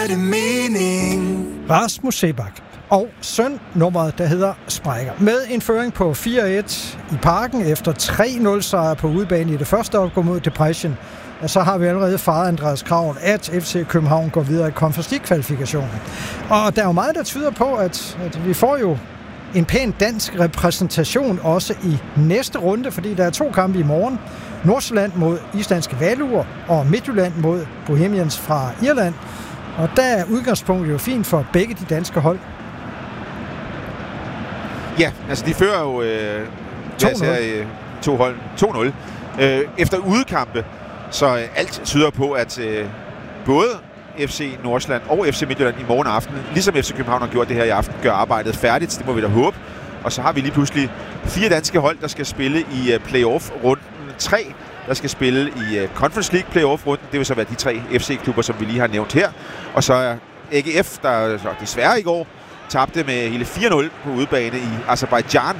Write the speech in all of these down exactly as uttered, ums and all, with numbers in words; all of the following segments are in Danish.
det mening. Rasmus Seebach og søn nummeret, der hedder Sprækker. Med en føring på fire et i Parken efter tre nul sejr på udebane i det første opgør mod Depression, og så har vi allerede faret Andreas Kraven, at F C København går videre i Conference League-kvalifikationen. Og der er jo meget, der tyder på, at, at vi får jo en pæn dansk repræsentation også i næste runde, fordi der er to kampe i morgen. Nordsjælland mod islandske Valur og Midtjylland mod Bohemians fra Irland. Og der er udgangspunktet jo fint for begge de danske hold. Ja, altså de fører jo øh, to nul. Øh, to hold to nul øh, efter udekampe, så øh, alt tyder på, at øh, både F C Nordsjælland og F C Midtjylland i morgen aften, ligesom F C København har gjort det her i aften, gør arbejdet færdigt. Det må vi da håbe. Og så har vi lige pludselig fire danske hold, der skal spille i uh, playoff-runden tre, der skal spille i uh, Conference League playoff-runden. Det vil så være de tre F C-klubber, som vi lige har nævnt her. Og så er A G F, der så desværre i går tabte med hele fire nul på udebane i Aserbajdsjan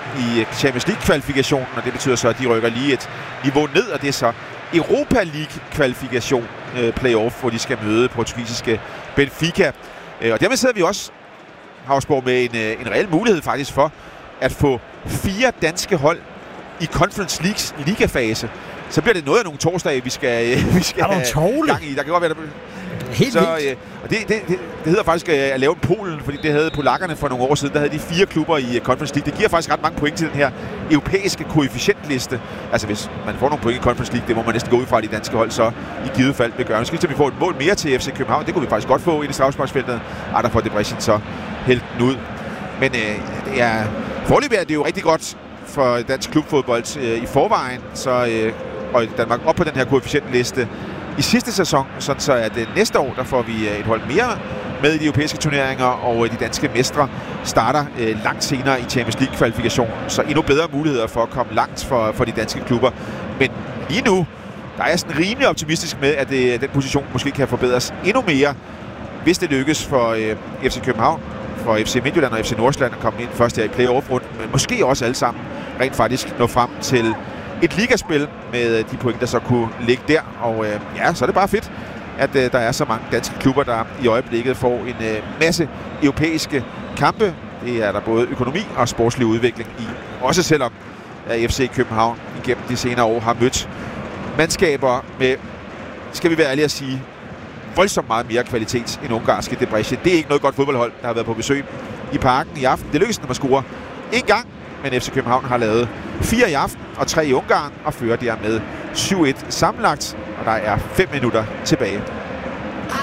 i Champions League-kvalifikationen, og det betyder så, at de rykker lige et niveau ned, og det er så Europa League-kvalifikation øh, playoff, hvor de skal møde portugisiske Benfica. Øh, og dermed sidder vi også, Havsborg, med en, øh, en reel mulighed faktisk for at få fire danske hold i Conference Leagues ligafase. Så bliver det noget af nogle torsdage, vi skal, øh, vi skal have gang i. Der kan godt være, der Helt så, øh, og det, det, det, det hedder faktisk øh, at lave en Polen, fordi det havde polakkerne for nogle år siden. Der havde de fire klubber i uh, Conference League. Det giver faktisk ret mange point til den her europæiske koefficientliste. Altså hvis man får nogle point i Conference League, det må man næsten gå ud fra, at de danske hold så i givet fald vil gøre. Nu skal vi få et mål mere til F C København. Det kunne vi faktisk godt få i det straffesparksfeltet. Ej, der får Depression så helt den ud. Men øh, det er, foreløbig er det jo rigtig godt for dansk klubfodbold øh, i forvejen. Så øh, og Danmark op på den her koefficientliste i sidste sæson, sådan så at øh, næste år, der får vi øh, et hold mere med i de europæiske turneringer, og øh, de danske mestre starter øh, langt senere i Champions League-kvalifikationen, så endnu bedre muligheder for at komme langt for, for de danske klubber. Men lige nu, der er jeg sådan rimelig optimistisk med, at øh, den position måske kan forbedres endnu mere, hvis det lykkes for øh, F C København, for F C Midtjylland og F C Nordsjælland at komme ind først her i playoff-runden, men måske også alle sammen rent faktisk nå frem til et ligaspil med de point, der så kunne ligge der. Og øh, ja, så er det bare fedt, at øh, der er så mange danske klubber, der i øjeblikket får en øh, masse europæiske kampe. Det er der både økonomi og sportslig udvikling i. Også selvom at F C København igennem de senere år har mødt mandskaber med, skal vi være ærlige at sige, voldsomt meget mere kvalitet end ungarske Depression. Det er ikke noget godt fodboldhold, der har været på besøg i Parken i aften. Det lykkedes dem at score en gang, men F C København har lavet fire i aften og tre i Ungarn og fører der med syv et sammenlagt, og der er fem minutter tilbage.